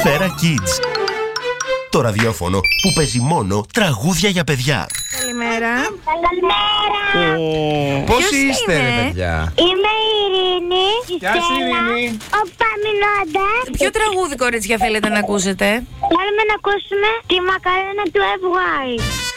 Σφαίρα Kids. Το ραδιόφωνο που παίζει μόνο τραγούδια για παιδιά. Καλημέρα. Καλημέρα. Πώς είστε, ρε παιδιά? Είμαι η Ειρήνη. Γεια σου, Ειρήνη. Ο Παμινώντας. Ποιο τραγούδι, κορίτσια, θέλετε να ακούσετε? Θέλουμε να ακούσουμε τη μακαρένα του FY.